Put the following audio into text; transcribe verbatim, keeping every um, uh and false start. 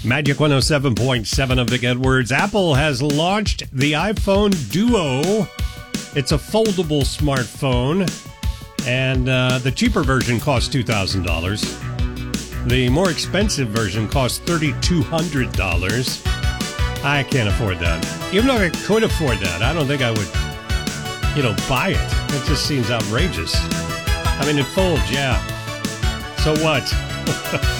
Magic one oh seven point seven of Vic Edwards. Apple has launched the iPhone Duo. It's a foldable smartphone, and uh, the cheaper version costs two thousand dollars. The more expensive version costs three thousand two hundred dollars. I can't afford that. Even though I could afford that, I don't think I would, you know, buy it. It just seems outrageous. I mean, it folds, yeah. So what?